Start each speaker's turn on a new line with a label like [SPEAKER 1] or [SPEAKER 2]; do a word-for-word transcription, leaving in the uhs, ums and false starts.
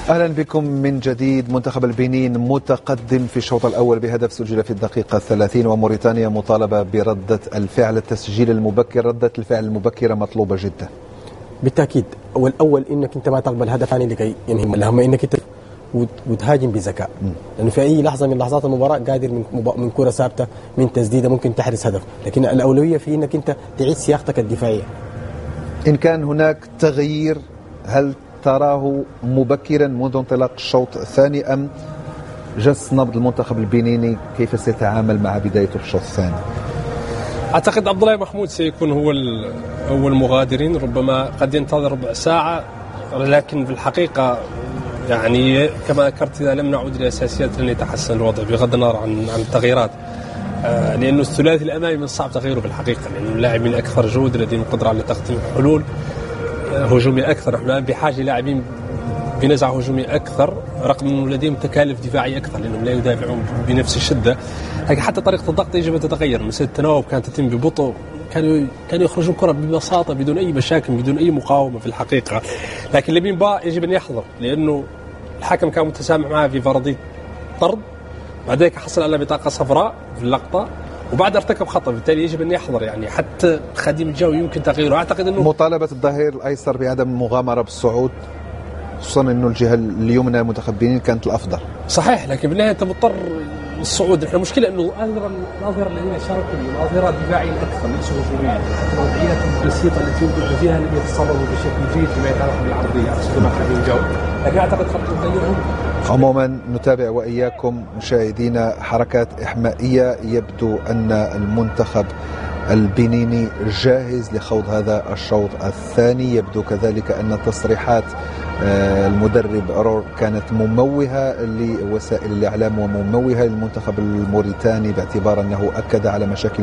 [SPEAKER 1] أهلا بكم من جديد. منتخب البنين متقدم في الشوط الأول بهدف سجل في الدقيقة الثلاثين، وموريتانيا مطالبة بردة الفعل. التسجيل المبكر، ردة الفعل المبكرة مطلوبة جدا
[SPEAKER 2] بالتأكيد. والأول إنك أنت ما تقبل هدف ثاني لكي ينهي المهمة، إنك أنت وتهاجم بذكاء، لأنه في أي لحظة من لحظات المباراة قادر من من كرة ثابتة من تسديدة ممكن تحرز هدف، لكن الأولوية في إنك أنت تعيد سياقتك الدفاعية.
[SPEAKER 1] إن كان هناك تغيير هل تراه مبكرا منذ انطلاق الشوط الثاني، أم جس نبض المنتخب البنيني كيف سيتعامل مع بدايته في الشوط الثاني؟
[SPEAKER 3] أعتقد عبد الله محمود سيكون هو أول المغادرين، ربما قد ينتظر ربع ساعة، لكن في الحقيقة يعني كما ذكرت إذا لم نعود للأساسيات لن يتحسن الوضع بغض النظر عن عن التغييرات، آه لأنه الثلاثي الأمامي من الصعب تغييره في الحقيقة، لأنه اللاعبين أكثر جودة لديهم القدرة على تقديم حلول هجومي أكثر. نحن بحاجة لاعبين بنزعة هجومي أكثر، رغم أنه لديهم تكاليف دفاعية أكثر لأنهم لا يدافعون بنفس الشدة، لكن حتى طريقة الضغط يجب أن تتغير. مسألة التناوب كانت تتم ببطء، كانوا كانوا يخرجون كرة ببساطة بدون أي مشاكل بدون أي مقاومة في الحقيقة. لكن لامين با يجب أن يحضر، لأنه الحكم كان متسامح معه في فرضية طرد، بعد ذلك حصل على بطاقة صفراء في اللقطة، وبعد ارتكب خطأ، بالتالي يجب أن يحضر. يعني حتى خادم الجو يمكن تغييره. أعتقد أنه
[SPEAKER 1] مطالبة الظهير الأيسر بعدم المغامرة بالصعود، خصوصا أنه الجهة اليمنى المنتخبين كانت الأفضل.
[SPEAKER 3] صحيح، لكن بالنهاية أنت مضطر للصعود. نحن المشكلة أنه الأظهرة الذين شاركوا اليوم أظهرة دفاعيين أكثر ليسوا هجوميين، حتى الوضعيات البسيطة التي يوجدوا فيها لم يتصرفوا بشكل جيد فيما يتعلق بالعرضية أقصد مع خادم الجو، لكن أعتقد خط تغييرهم.
[SPEAKER 1] عموما نتابع وإياكم مشاهدينا حركات إحمائية، يبدو أن المنتخب البنيني جاهز لخوض هذا الشوط الثاني. يبدو كذلك أن تصريحات المدرب رور كانت مموهة لوسائل الإعلام ومموهة للمنتخب الموريتاني، باعتبار أنه أكد على مشاكل